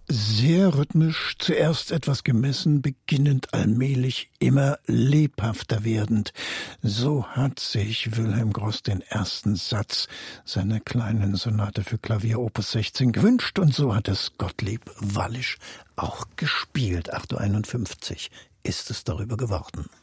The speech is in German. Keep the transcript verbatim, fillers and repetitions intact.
Sehr rhythmisch, zuerst etwas gemessen, beginnend allmählich immer lebhafter werdend. So hat sich Wilhelm Gross den ersten Satz seiner kleinen Sonate für Klavier Opus sechzehn gewünscht und so hat es Gottlieb Wallisch auch gespielt. acht Uhr einundfünfzig ist es darüber geworden.